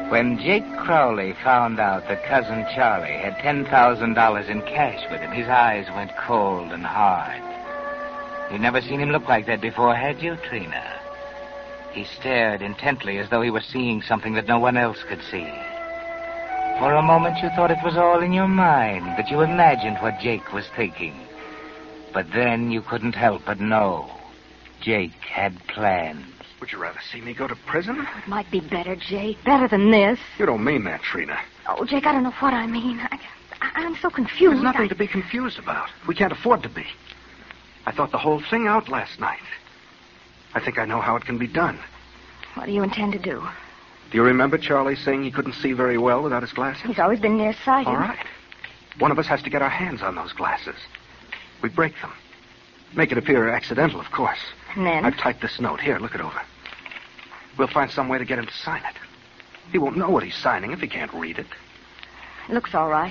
When Jake Crowley found out that Cousin Charlie had $10,000 in cash with him, his eyes went cold and hard. You'd never seen him look like that before, had you, Trina? He stared intently as though he were seeing something that no one else could see. For a moment you thought it was all in your mind, that you imagined what Jake was thinking. But then you couldn't help but know. Jake had plans. Would you rather see me go to prison? It might be better, Jake. Better than this. You don't mean that, Trina. Oh, Jake, I don't know what I mean. I'm so confused. There's nothing to be confused about. We can't afford to be. I thought the whole thing out last night. I think I know how it can be done. What do you intend to do? Do you remember Charlie saying he couldn't see very well without his glasses? He's always been nearsighted. All right. One of us has to get our hands on those glasses. We break them. Make it appear accidental, of course. And then? I've typed this note. Here, look it over. We'll find some way to get him to sign it. He won't know what he's signing if he can't read it. It looks all right.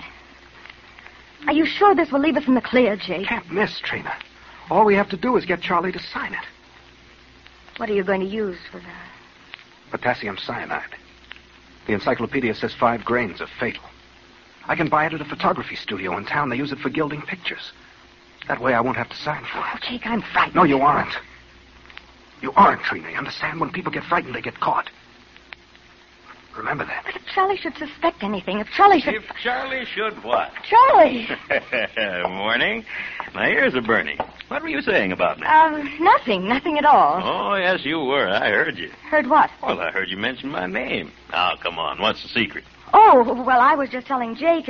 Are you sure this will leave us in the clear, Jake? Can't miss, Trina. All we have to do is get Charlie to sign it. What are you going to use for that? Potassium cyanide. The encyclopedia says 5 grains are fatal. I can buy it at a photography studio in town. They use it for gilding pictures. That way I won't have to sign for it. Oh, Jake, I'm frightened. No, you aren't. You aren't, Trina. You understand? When people get frightened, they get caught. Remember that. But if Charlie should suspect anything, if Charlie should... If Charlie should what? Charlie! Morning. My ears are burning. What were you saying about me? Nothing at all. Oh, yes, you were. I heard you. Heard what? Well, I heard you mention my name. Now, come on. What's the secret? Oh, well, I was just telling Jake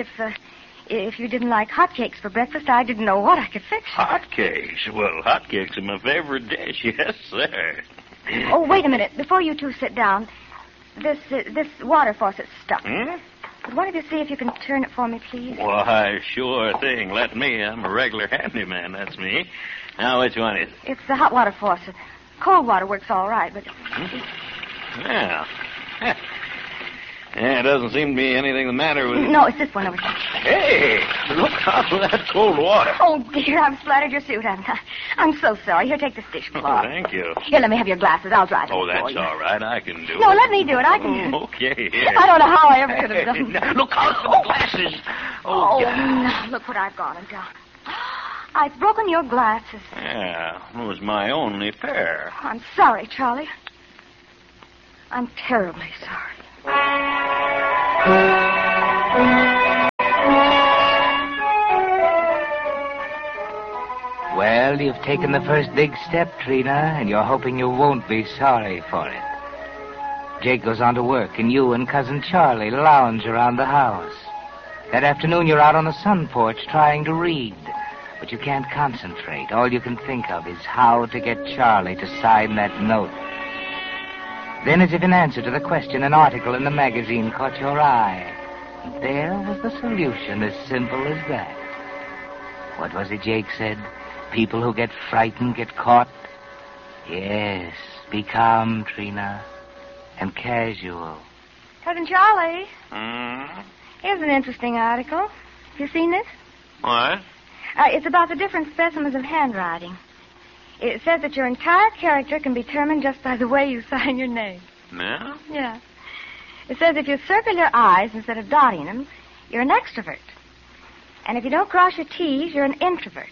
if you didn't like hotcakes for breakfast, I didn't know what I could fix. Hotcakes? Well, hotcakes are my favorite dish. Yes, sir. Oh, wait a minute. Before you two sit down, this water faucet's stuck. Could one of you see if you can turn it for me, please? Why, sure thing. Let me. I'm a regular handyman. That's me. Now, which one is it? It's the hot water faucet. Cold water works all right, but... Yeah. Yeah, it doesn't seem to be anything the matter with it. No, it's this one over here. Hey, look out for that cold water. Oh, dear, I've splattered your suit, haven't I? I'm so sorry. Here, take this dishcloth. Oh, thank you. Here, let me have your glasses. I'll dry them Oh, for that's you. all right. I can do it. No, let me do it. I can... Okay, here. I don't know how I ever could have done Now, look out for the glasses. Oh, God. now, look what I've gone and done. I've broken your glasses. Yeah, it was my only pair. I'm sorry, Charlie. I'm terribly sorry. Well, you've taken the first big step, Trina, and you're hoping you won't be sorry for it. Jake goes on to work, and you and Cousin Charlie lounge around the house. That afternoon, you're out on the sun porch trying to read, but you can't concentrate. All you can think of is how to get Charlie to sign that note. Then, as if in answer to the question, an article in the magazine caught your eye. And there was the solution, as simple as that. What was it Jake said? People who get frightened get caught? Yes, be calm, Trina, and casual. Cousin Charlie, Hmm? here's an interesting article. Have you seen this? What? It's about the different specimens of handwriting. It says that your entire character can be determined just by the way you sign your name. Yeah? Yeah. It says if you circle your I's instead of dotting them, you're an extrovert. And if you don't cross your T's, you're an introvert.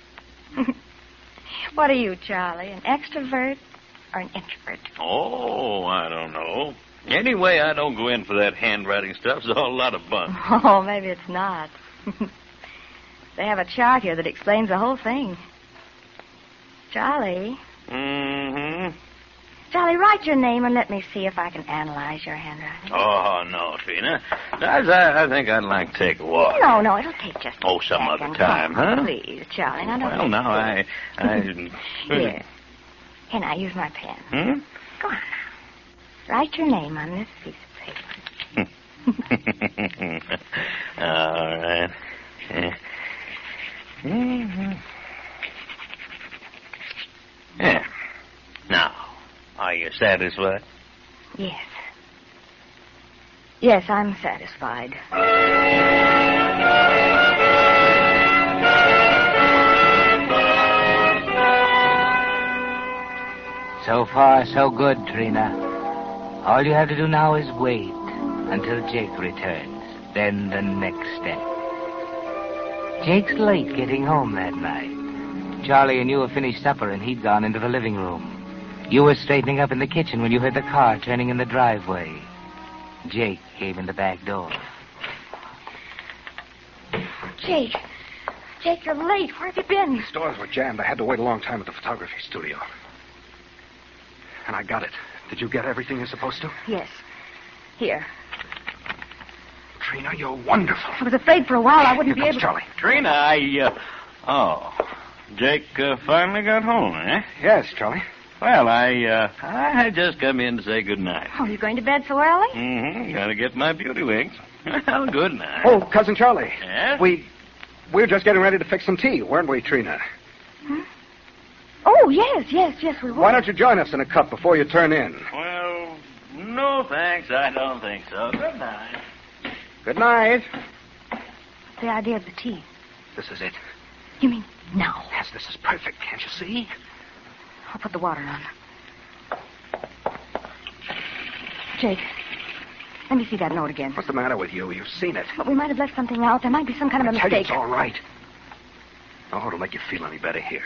What are you, Charlie, an extrovert or an introvert? Oh, I don't know. Anyway, I don't go in for that handwriting stuff. It's all a lot of fun. Oh, maybe it's not. They have a chart here that explains the whole thing. Charlie. Mm-hmm. Charlie, write your name and let me see if I can analyze your handwriting. Oh, no, Trina. I think I'd like to take a walk. No, it'll take just a some second. other time, Oh, huh? Please, Charlie. Now, don't Well, be now, I... Here. Here, now, use my pen. Hmm? Go on now. Write your name on this piece of paper. All right. Yeah. Now, are you satisfied? Yes. Yes, I'm satisfied. So far, so good, Trina. All you have to do now is wait. until Jake returns. Then the next step. Jake's late getting home that night. Charlie and you have finished supper, and he'd gone into the living room. You were straightening up in the kitchen when you heard the car turning in the driveway. Jake came in the back door. Jake, you're late. Where have you been? The stores were jammed. I had to wait a long time at the photography studio. And I got it. Did you get everything you're supposed to? Yes. Here. Trina, you're wonderful. I was afraid for a while I wouldn't Here be comes able to... Charlie. Trina, Jake finally got home, eh? Yes, Charlie. Well, I just come in to say good night. Oh, you going to bed so early? Mm-hmm. Gotta get my beauty wings. Well, good night. Oh, Cousin Charlie. Yes? We were just getting ready to fix some tea, weren't we, Trina? Huh? Oh, yes, we were. Why don't you join us in a cup before you turn in? Well, no thanks. I don't think so. Good night. Good night. The idea of the tea. This is it. You mean now? Yes, this is perfect. Can't you see? I'll put the water on. Jake, let me see that note again. What's the matter with you? You've seen it. But we might have left something out. There might be some kind of a I tell you, mistake. it's all right. Oh, it'll make you feel any better here.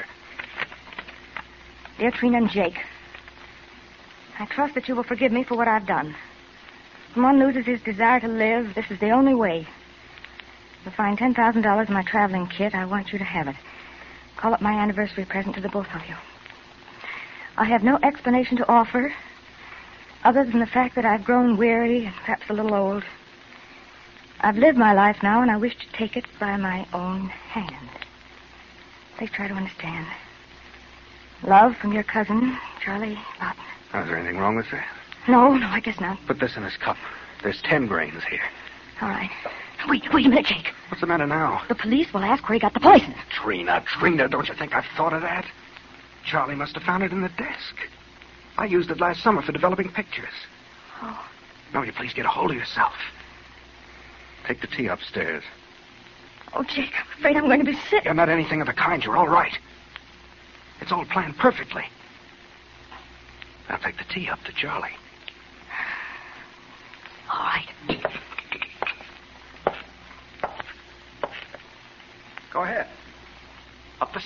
Dear Trina and Jake, I trust that you will forgive me for what I've done. When one loses his desire to live, this is the only way. You'll find $10,000 in my traveling kit. I want you to have it. Call it my anniversary present to the both of you. I have no explanation to offer, other than the fact that I've grown weary and perhaps a little old. I've lived my life now, and I wish to take it by my own hand. Please try to understand. Love from your cousin, Charlie Lawton. Is there anything wrong with that? No, I guess not. Put this in his cup. There's 10 grains here. All right. Wait a minute, Jake. What's the matter now? The police will ask where he got the poison. Trina, don't you think I've thought of that? Charlie must have found it in the desk. I used it last summer for developing pictures. Oh. Now, will you please get a hold of yourself? Take the tea upstairs. Oh, Jake, I'm afraid I'm going to be sick. You're not anything of the kind. You're all right. It's all planned perfectly. Now take the tea up to Charlie. All right. Go ahead. Up the